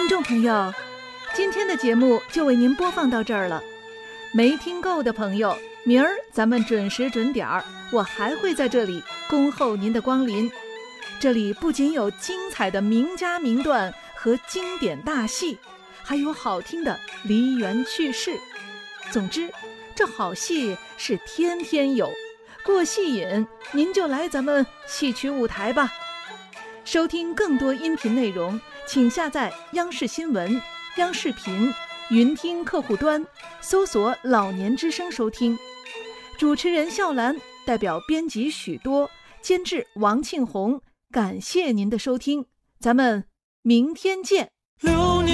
众朋友，今天的节目就为您播放到这儿了。没听够的朋友，明儿咱们准时准点儿，我还会在这里恭候您的光临。这里不仅有精彩的名家名段和经典大戏，还有好听的梨园趣事。总之，这好戏是天天有，过戏瘾您就来咱们戏曲舞台吧。收听更多音频内容，请下载央视新闻、央视频云听客户端，搜索老年之声收听。主持人笑兰代表编辑许多，监制王庆红，感谢您的收听，咱们明天见。